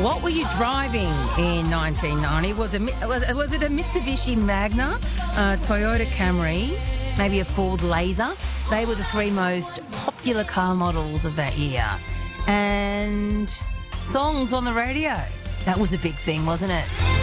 What were you driving in 1990? Was it a Mitsubishi Magna, a Toyota Camry, maybe a Ford Laser? They were the three most popular car models of that year. And songs on the radio. That was a big thing, wasn't it?